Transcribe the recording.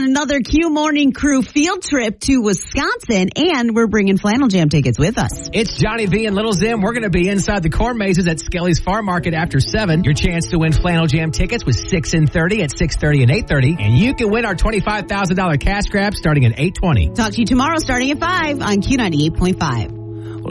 another Q Morning Crew field trip to Wisconsin, and we're bringing Flannel Jam tickets with us. It's Johnny V and Little Zim. We're going to be inside the corn mazes at Skelly's Farm Market after 7. Your chance to win Flannel Jam tickets was 6 and 30 at 6:30 and 8:30, and you can win our $25,000 cash grab starting at 8:20. Talk to you tomorrow starting at 5 on Q98.5.